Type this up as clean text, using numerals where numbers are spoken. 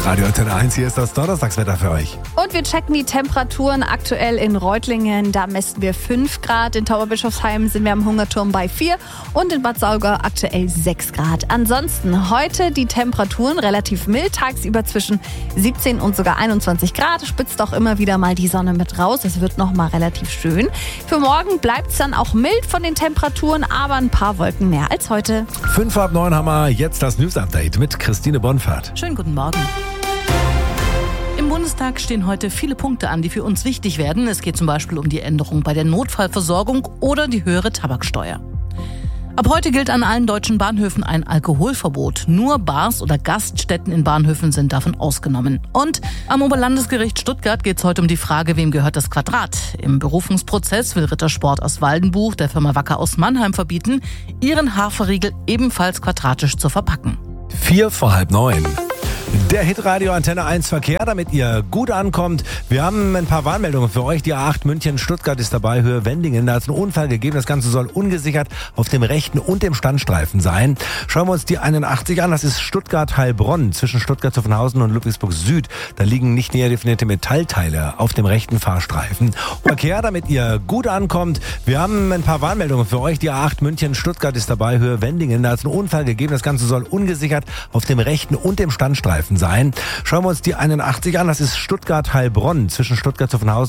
Radio Antenne 1, hier ist das Donnerstagswetter für euch. Und wir checken die Temperaturen aktuell in Reutlingen. Da messen wir 5 Grad. In Tauberbischofsheim sind wir am Hungerturm bei 4 und in Bad Saulgau aktuell 6 Grad. Ansonsten heute die Temperaturen relativ mild, tagsüber zwischen 17 und sogar 21 Grad. Spitzt auch immer wieder mal die Sonne mit raus. Es wird nochmal relativ schön. Für morgen bleibt es dann auch mild von den Temperaturen, aber ein paar Wolken mehr als heute. 5:09 haben wir jetzt das News-Update mit Christine Bonfahrt. Schönen guten Morgen. Im Bundestag stehen heute viele Punkte an, die für uns wichtig werden. Es geht zum Beispiel um die Änderung bei der Notfallversorgung oder die höhere Tabaksteuer. Ab heute gilt an allen deutschen Bahnhöfen ein Alkoholverbot. Nur Bars oder Gaststätten in Bahnhöfen sind davon ausgenommen. Und am Oberlandesgericht Stuttgart geht es heute um die Frage, wem gehört das Quadrat? Im Berufungsprozess will Rittersport aus Waldenbuch der Firma Wacker aus Mannheim verbieten, ihren Haferriegel ebenfalls quadratisch zu verpacken. 8:45. Der Hitradio Antenne 1 Verkehr, damit ihr gut ankommt. Wir haben ein paar Warnmeldungen für euch. Die A8 München-Stuttgart ist dabei, Höhe Wendingen. Da hat es einen Unfall gegeben. Das Ganze soll ungesichert auf dem rechten und dem Standstreifen sein. Schauen wir uns die 81 an. Das ist Stuttgart-Heilbronn zwischen Stuttgart-Zuffenhausen und Ludwigsburg Süd. Da liegen nicht näher definierte Metallteile auf dem rechten Fahrstreifen. Verkehr, damit ihr gut ankommt. Wir haben ein paar Warnmeldungen für euch. Die A8 München-Stuttgart ist dabei, Höhe Wendingen. Da hat es einen Unfall gegeben. Das Ganze soll ungesichert auf dem rechten und dem Standstreifen sein. Schauen wir uns die 81 an. Das ist Stuttgart-Heilbronn zwischen Stuttgart-Zuffenhausen